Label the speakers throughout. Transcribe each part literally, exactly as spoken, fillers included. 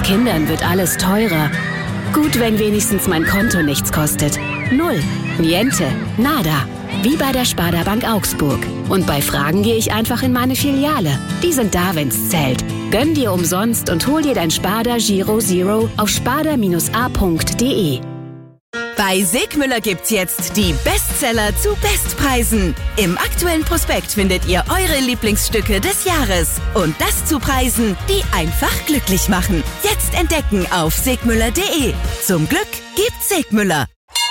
Speaker 1: Kindern wird alles teurer. Gut, wenn wenigstens mein Konto nichts kostet. Null. Niente. Nada. Wie bei der Sparda Bank Augsburg. Und bei Fragen gehe ich einfach in meine Filiale. Die sind da, wenn's zählt. Gönn dir umsonst und hol dir dein Sparda Giro Zero auf sparda Bindestrich a Punkt de.
Speaker 2: Bei Segmüller gibt's jetzt die Bestseller zu Bestpreisen. Im aktuellen Prospekt findet ihr eure Lieblingsstücke des Jahres. Und das zu Preisen, die einfach glücklich machen. Jetzt entdecken auf segmüller Punkt de. Zum Glück gibt's Segmüller.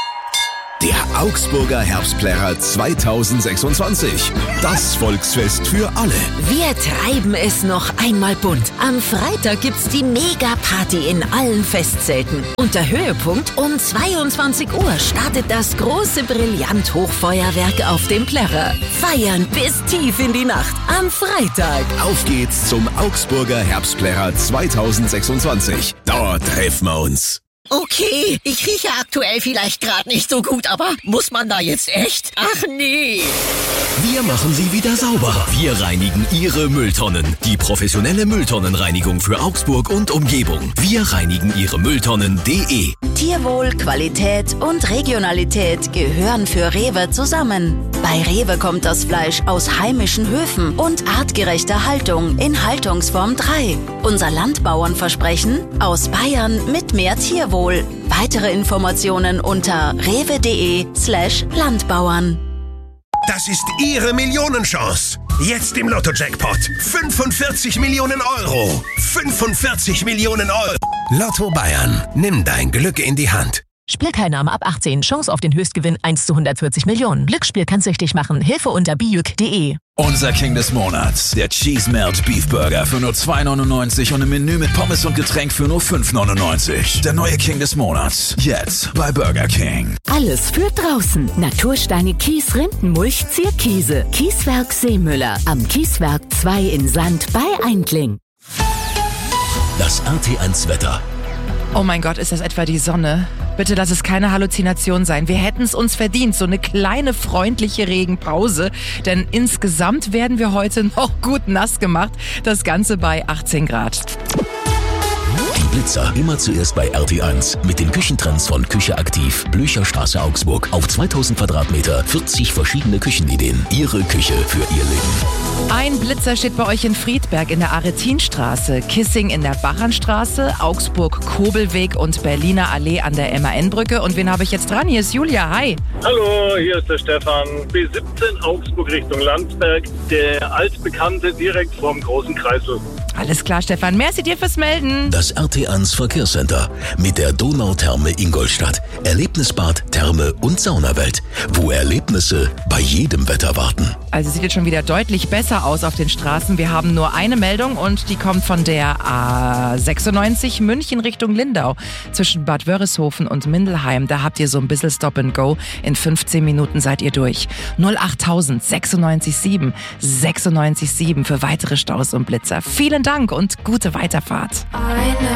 Speaker 3: Der Augsburger Herbstplärrer zweitausendsechsundzwanzig. Das Volksfest für alle.
Speaker 4: Wir treiben es noch einmal bunt. Am Freitag gibt's die Mega-Party in allen Festzelten. Und der Höhepunkt, um zweiundzwanzig Uhr startet das große Brillant-Hochfeuerwerk auf dem Plärrer. Feiern bis tief in die Nacht am Freitag.
Speaker 3: Auf geht's zum Augsburger Herbstplärrer zweitausendsechsundzwanzig. Dort treffen wir uns.
Speaker 5: Okay, ich rieche aktuell vielleicht gerade nicht so gut, aber muss man da jetzt echt? Ach nee.
Speaker 6: Wir machen sie wieder sauber. Wir reinigen Ihre Mülltonnen. Die professionelle Mülltonnenreinigung für Augsburg und Umgebung. Wir reinigen Ihre Mülltonnen Punkt de.
Speaker 2: Tierwohl, Qualität und Regionalität gehören für Rewe zusammen. Bei Rewe kommt das Fleisch aus heimischen Höfen und artgerechter Haltung in Haltungsform drei. Unser Landbauernversprechen: aus Bayern mit mehr Tierwohl. Weitere Informationen unter rewe.de slash Landbauern.
Speaker 7: Das ist Ihre Millionenchance. Jetzt im Lotto-Jackpot. fünfundvierzig Millionen Euro. fünfundvierzig Millionen Euro. Lotto Bayern. Nimm dein Glück in die Hand.
Speaker 8: Spielteilnahme ab achtzehn. Chance auf den Höchstgewinn eins zu hundertvierzig Millionen. Glücksspiel kann süchtig machen. Hilfe unter bijuk punkt de.
Speaker 9: Unser King des Monats, der Cheese Melt Beef Burger für nur zwei neunundneunzig und im Menü mit Pommes und Getränk für nur fünf neunundneunzig. Der neue King des Monats, jetzt bei Burger King.
Speaker 1: Alles für draußen. Natursteine, Kies, Rindenmulch, Zierkiese. Kieswerk Seemüller. Am Kieswerk zwei in Sand bei Eindling.
Speaker 6: Das R T eins Wetter.
Speaker 10: Oh mein Gott, ist das etwa die Sonne? Bitte lass es keine Halluzination sein. Wir hätten es uns verdient, so eine kleine freundliche Regenpause. Denn insgesamt werden wir heute noch gut nass gemacht. Das Ganze bei achtzehn Grad.
Speaker 6: Die Blitzer immer zuerst bei R T eins. Mit den Küchentrends von Küche aktiv. Blücherstraße Augsburg. Auf zweitausend Quadratmeter, vierzig verschiedene Küchenideen. Ihre Küche für Ihr Leben.
Speaker 10: Ein Blitzer steht bei euch in Friedberg in der Aretinstraße, Kissing in der Bachernstraße, Augsburg-Kobelweg und Berliner Allee an der M A N-Brücke. Und wen habe ich jetzt dran? Hier ist Julia. Hi.
Speaker 11: Hallo, hier ist der Stefan. B siebzehn Augsburg Richtung Landsberg. Der altbekannte direkt vorm großen Kreisel.
Speaker 10: Alles klar, Stefan. Merci dir fürs Melden.
Speaker 6: Das R T eins Verkehrscenter mit der Donautherme Ingolstadt. Erlebnisbad, Therme und Saunawelt. Wo Erlebnisse bei jedem Wetter warten.
Speaker 10: Also sieht jetzt schon wieder deutlich besser aus auf den Straßen. Wir haben nur eine Meldung und die kommt von der A sechsundneunzig München Richtung Lindau. Zwischen Bad Wörishofen und Mindelheim. Da habt ihr so ein bisschen Stop and Go. In fünfzehn Minuten seid ihr durch. null acht null null sechs sieben sechs sechs sieben für weitere Staus und Blitzer. Vielen Dank und gute Weiterfahrt.